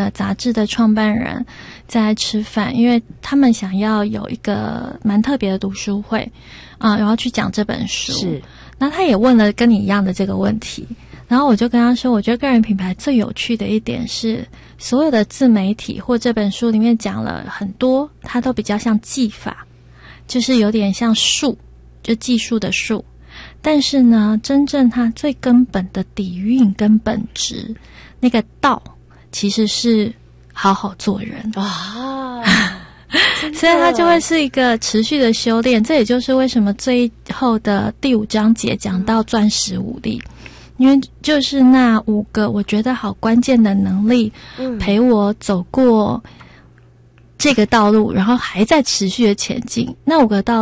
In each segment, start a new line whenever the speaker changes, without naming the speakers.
个杂志的创办人在吃饭，因为他们想要有一个蛮特别的读书会然后去讲这本书。是，那他也问了跟你一样的这个问题，然后我就跟他说，我觉得个人品牌最有趣的一点是，所有的自媒体或这本书里面讲了很多，它都比较像技法，就是有点像术，就技术的术。但是呢，真正它最根本的底蕴跟本质，那个道其实是好好做人啊。所以它就会是一个持续的修炼。这也就是为什么最后的第5章节讲到钻石5力，因为就是那5个我觉得好关键的能力，陪我走过这个道路，然后还在持续的前进。那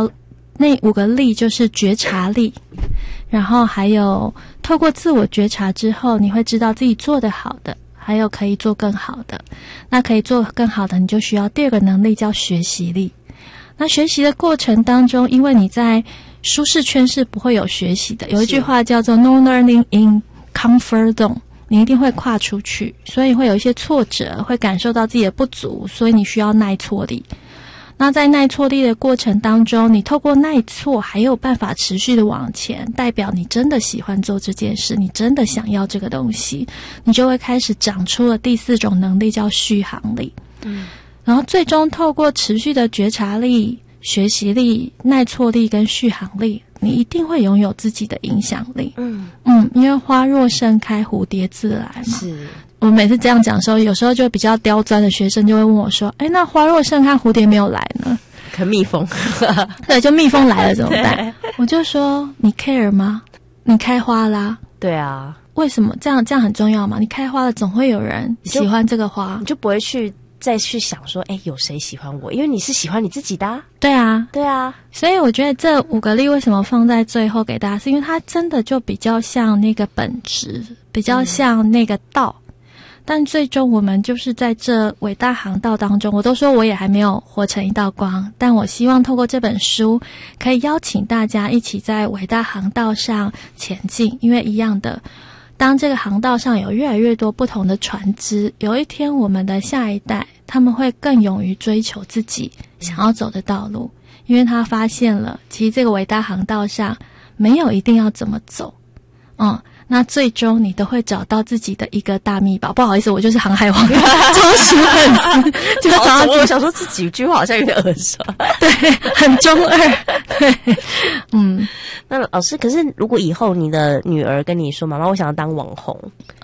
5个力就是觉察力，然后还有透过自我觉察之后，你会知道自己做得好的，还有可以做更好的。那可以做更好的，你就需要第2个能力叫学习力。那学习的过程当中，因为你在舒适圈是不会有学习的，有一句话叫做 No learning in comfort zone， 你一定会跨出去，所以会有一些挫折，会感受到自己的不足，所以你需要耐挫力。那在耐挫力的过程当中，你透过耐挫还有办法持续的往前，代表你真的喜欢做这件事，你真的想要这个东西，你就会开始长出了第4种能力叫续航力。然后最终透过持续的觉察力、学习力、耐挫力跟续航力，你一定会拥有自己的影响力。因为花若盛开，蝴蝶自来嘛。是。我每次这样讲的时候，有时候就比较刁钻的学生就会问我说，那花若盛开，蝴蝶没有来呢？
可蜜蜂。
对，就蜜蜂来了怎么办？我就说，你 care 吗？你开花啦。
对啊。
为什么？这样很重要嘛。你开花了，总会有人喜欢这个花，
你就不会再去想说，有谁喜欢我？因为你是喜欢你自己的啊。
对啊。
对啊。
所以我觉得这5个力为什么放在最后给大家，是因为它真的就比较像那个本质，比较像那个道。但最终我们就是在这伟大航道当中，我都说我也还没有活成一道光，但我希望透过这本书可以邀请大家一起在伟大航道上前进。因为一样的，当这个航道上有越来越多不同的船只，有一天我们的下一代他们会更勇于追求自己想要走的道路，因为他发现了其实这个伟大航道上没有一定要怎么走。那最终你都会找到自己的一个大秘宝。不好意思，我就是航海王忠实粉丝，就找到
我想说这几句话好像有点耳熟。
对，很中二。对，
那老师，可是如果以后你的女儿跟你说，妈妈，我想要当网红，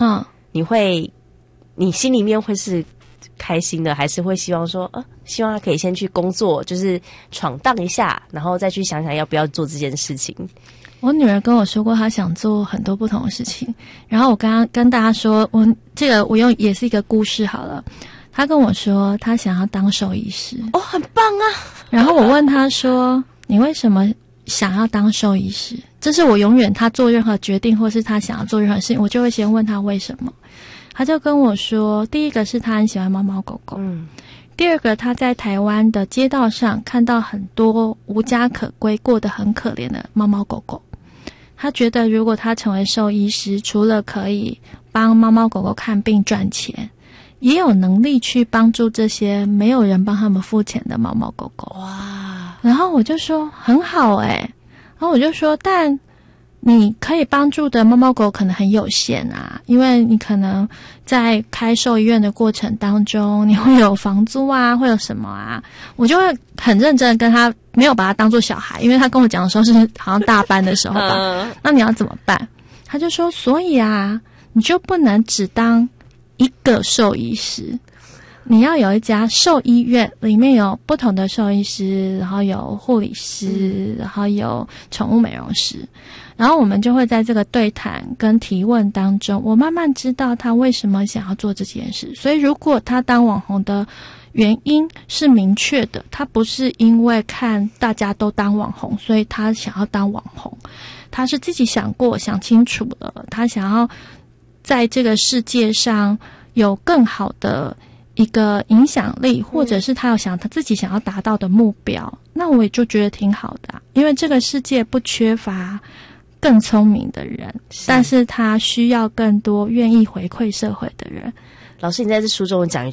你心里面会是开心的，还是会希望说，希望她可以先去工作，就是闯荡一下，然后再去想想要不要做这件事情？
我女儿跟我说过，她想做很多不同的事情。然后我刚刚跟大家说，我用也是一个故事好了。她跟我说，她想要当兽医师。
很棒啊！
然后我问她说，你为什么想要当兽医师？这是我永远她做任何决定，或是她想要做任何事情，我就会先问她为什么。她就跟我说，第一个是她很喜欢猫猫狗狗。第2个，他在台湾的街道上看到很多无家可归、过得很可怜的猫猫狗狗。他觉得如果他成为兽医师，除了可以帮猫猫狗狗看病赚钱，也有能力去帮助这些没有人帮他们付钱的猫猫狗狗。哇！然后我就说很好然后我就说，但你可以帮助的猫猫狗可能很有限啊，因为你可能在开兽医院的过程当中，你会有房租啊，会有什么啊，我就会很认真的跟他，没有把他当作小孩，因为他跟我讲的时候是好像大班的时候吧。那你要怎么办？他就说，所以啊，你就不能只当一个兽医师，你要有一家兽医院，里面有不同的兽医师，然后有护理师，然后有宠物美容师。然后我们就会在这个对谈跟提问当中，我慢慢知道他为什么想要做这件事。所以如果他当网红的原因是明确的，他不是因为看大家都当网红所以他想要当网红，他是自己想过想清楚了，他想要在这个世界上有更好的一个影响力，或者是他有他自己想要达到的目标，那我也就觉得挺好的因为这个世界不缺乏更聪明的人，但是他需要更多愿意回馈社会的人。
老师，你在这书中讲